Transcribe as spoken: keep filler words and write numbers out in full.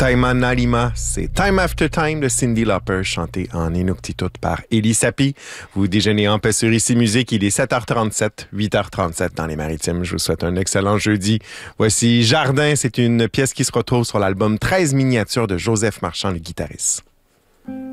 Taima Nalima, c'est Time After Time de Cyndi Lauper, chanté en Inuktitut par Élie Sapi. Vous déjeunez en paix sur Ici Musique, il est sept heures trente-sept, huit heures trente-sept dans les Maritimes. Je vous souhaite un excellent jeudi. Voici Jardin, c'est une pièce qui se retrouve sur l'album treize miniatures de Joseph Marchand, le guitariste.